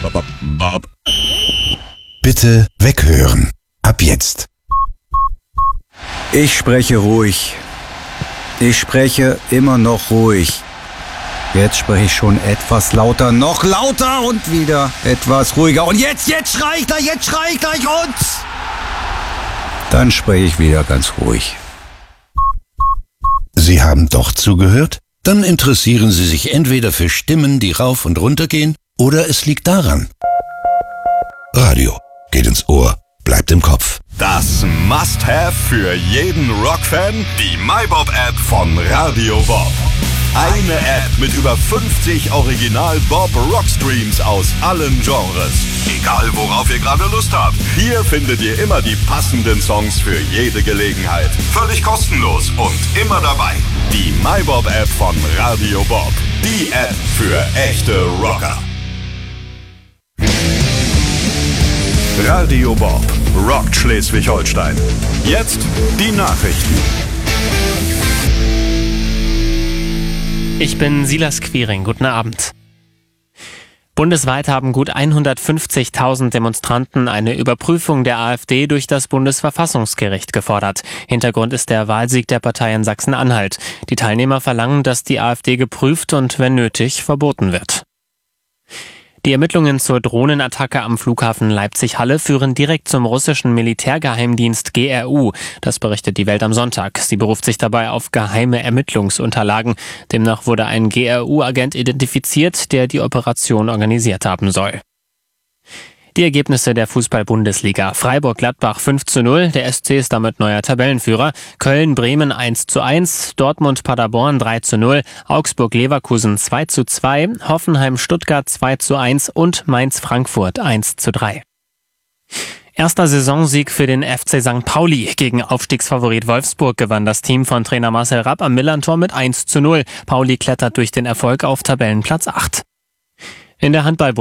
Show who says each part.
Speaker 1: Bitte weghören. Ab jetzt.
Speaker 2: Ich spreche ruhig. Ich spreche immer noch ruhig. Jetzt spreche ich schon etwas lauter, noch lauter und wieder etwas ruhiger. Und jetzt schrei ich gleich und dann spreche ich wieder ganz ruhig.
Speaker 1: Sie haben doch zugehört? Dann interessieren Sie sich entweder für Stimmen, die rauf und runter gehen, oder es liegt daran. Radio geht ins Ohr, bleibt im Kopf.
Speaker 3: Das Must-Have für jeden Rockfan, die MyBob-App von Radio Bob. Eine App mit über 50 Original-Bob-Rockstreams aus allen Genres. Egal worauf ihr gerade Lust habt, hier findet ihr immer die passenden Songs für jede Gelegenheit. Völlig kostenlos und immer dabei. Die MyBob-App von Radio Bob. Die App für echte Rocker. Radio Bob rockt Schleswig-Holstein. Jetzt die Nachrichten.
Speaker 4: Ich bin Silas Quiring. Guten Abend. Bundesweit haben gut 150.000 Demonstranten eine Überprüfung der AfD durch das Bundesverfassungsgericht gefordert. Hintergrund ist der Wahlsieg der Partei in Sachsen-Anhalt. Die Teilnehmer verlangen, dass die AfD geprüft und, wenn nötig, verboten wird. Die Ermittlungen zur Drohnenattacke am Flughafen Leipzig-Halle führen direkt zum russischen Militärgeheimdienst GRU. Das berichtet die Welt am Sonntag. Sie beruft sich dabei auf geheime Ermittlungsunterlagen. Demnach wurde ein GRU-Agent identifiziert, der die Operation organisiert haben soll. Die Ergebnisse der Fußball-Bundesliga. Freiburg-Gladbach 5:0, der SC ist damit neuer Tabellenführer. Köln-Bremen 1:1, Dortmund-Paderborn 3:0, Augsburg-Leverkusen 2:2, Hoffenheim-Stuttgart 2:1 und Mainz-Frankfurt 1:3. Erster Saisonsieg für den FC St. Pauli. Gegen Aufstiegsfavorit Wolfsburg gewann das Team von Trainer Marcel Rapp am Millerntor mit 1:0. Pauli klettert durch den Erfolg auf Tabellenplatz 8. In der Handball